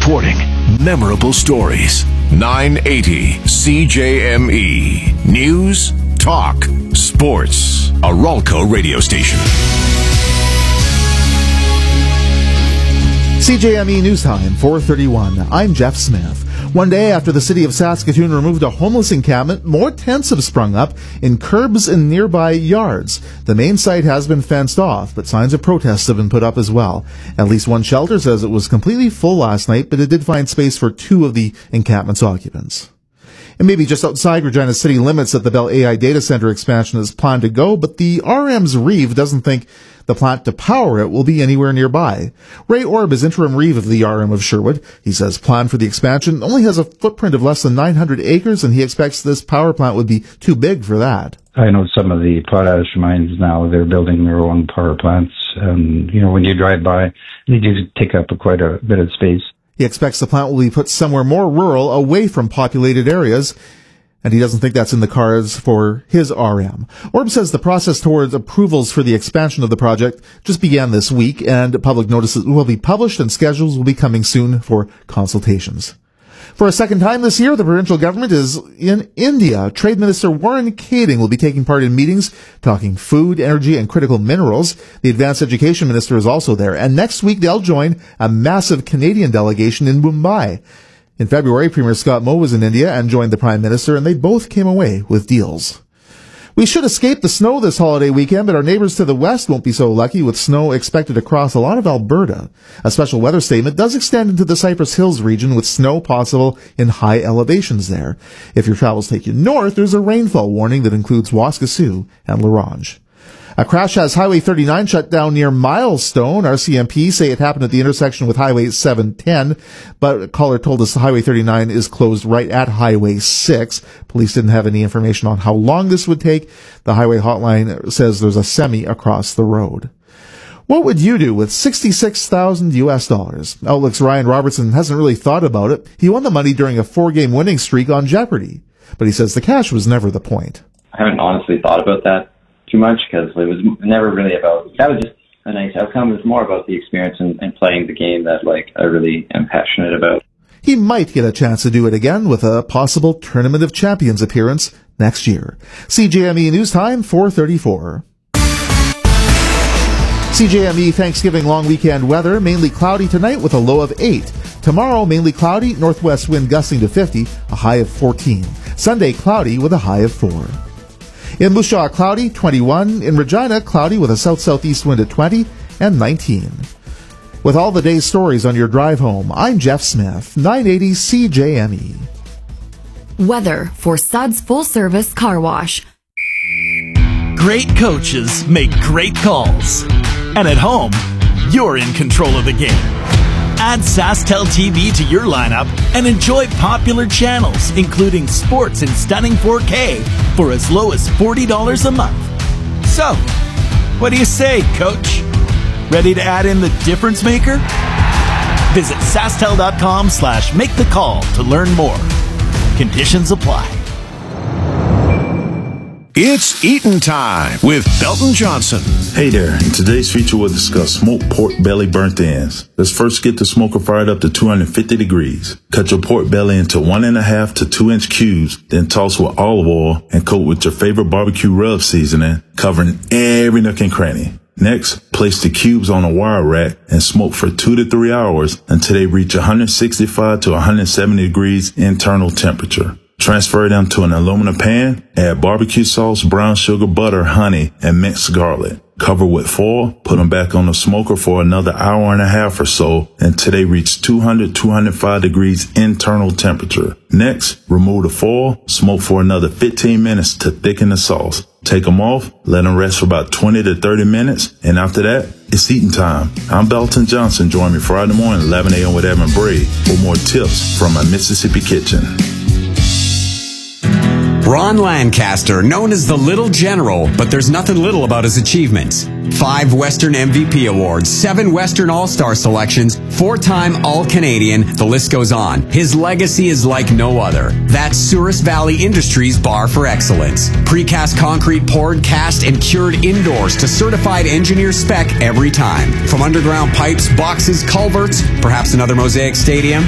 reporting, memorable stories. 980 CJME. News, talk, sports. A Ralco radio station. CJME News Time, 4:31. I'm Jeff Smith. One day after the city of Saskatoon removed a homeless encampment, more tents have sprung up in curbs in nearby yards. The main site has been fenced off, but signs of protest have been put up as well. At least one shelter says it was completely full last night, but it did find space for 2 of the encampment's occupants. And maybe just outside Regina city limits that the Bell AI data center expansion is planned to go, but the RM's Reeve doesn't think the plant to power it will be anywhere nearby. Ray Orb is interim Reeve of the RM of Sherwood. He says plan for the expansion only has a footprint of less than 900 acres, and he expects this power plant would be too big for that. I know some of the potash mines now, they're building their own power plants. And, when you drive by, they do take up quite a bit of space. He expects the plant will be put somewhere more rural, away from populated areas, and he doesn't think that's in the cards for his RM. Orb says the process towards approvals for the expansion of the project just began this week, and public notices will be published and schedules will be coming soon for consultations. For a second time this year, the provincial government is in India. Trade Minister Warren Kading will be taking part in meetings talking food, energy, and critical minerals. The Advanced Education Minister is also there. And next week, they'll join a massive Canadian delegation in Mumbai. In February, Premier Scott Moe was in India and joined the Prime Minister, and they both came away with deals. We should escape the snow this holiday weekend, but our neighbors to the west won't be so lucky, with snow expected across a lot of Alberta. A special weather statement does extend into the Cypress Hills region, with snow possible in high elevations there. If your travels take you north, there's a rainfall warning that includes Waskesiu and La Ronge. A crash has Highway 39 shut down near Milestone. RCMP say it happened at the intersection with Highway 710, but a caller told us Highway 39 is closed right at Highway 6. Police didn't have any information on how long this would take. The highway hotline says there's a semi across the road. What would you do with $66,000 US? Outlook's Ryan Robertson hasn't really thought about it. He won the money during a 4-game winning streak on Jeopardy, but he says the cash was never the point. I haven't honestly thought about that too much, because it was never really about, that was just a nice outcome. It was more about the experience and playing the game that I really am passionate about. He might get a chance to do it again with a possible Tournament of Champions appearance next year. CJME News Time, 4:34. CJME Thanksgiving long weekend weather, mainly cloudy tonight with a low of 8. Tomorrow, mainly cloudy, northwest wind gusting to 50, a high of 14. Sunday, cloudy with a high of 4. In Moose Jaw, cloudy, 21. In Regina, cloudy with a south-southeast wind at 20 and 19. With all the day's stories on your drive home, I'm Jeff Smith, 980 CJME. Weather for Suds Full Service Car Wash. Great coaches make great calls. And at home, you're in control of the game. Add SaskTel TV to your lineup and enjoy popular channels, including sports in stunning 4K for as low as $40 a month. So, what do you say, Coach? Ready to add in the difference maker? Visit SaskTel.com/make-the-call to learn more. Conditions apply. It's eating time with Belton Johnson. Hey there. In today's feature, we'll discuss smoked pork belly burnt ends. Let's first get the smoker fired up to 250 degrees. Cut your pork belly into 1.5 to 2 inch cubes, then toss with olive oil and coat with your favorite barbecue rub seasoning, covering every nook and cranny. Next, place the cubes on a wire rack and smoke for 2 to 3 hours until they reach 165 to 170 degrees internal temperature. Transfer them to an aluminum pan, add barbecue sauce, brown sugar, butter, honey, and minced garlic. Cover with foil, put them back on the smoker for another hour and a half or so until they reach 200-205 degrees internal temperature. Next, remove the foil, smoke for another 15 minutes to thicken the sauce. Take them off, let them rest for about 20 to 30 minutes, and after that, it's eating time. I'm Belton Johnson. Join me Friday morning, 11 a.m. with Evan Bray for more tips from my Mississippi kitchen. Ron Lancaster, known as the Little General, but there's nothing little about his achievements. 5 Western MVP awards, 7 Western All-Star selections, 4-time All-Canadian, the list goes on. His legacy is like no other. That's Souris Valley Industries Bar for Excellence. Precast concrete poured, cast, and cured indoors to certified engineer spec every time. From underground pipes, boxes, culverts, perhaps another Mosaic Stadium,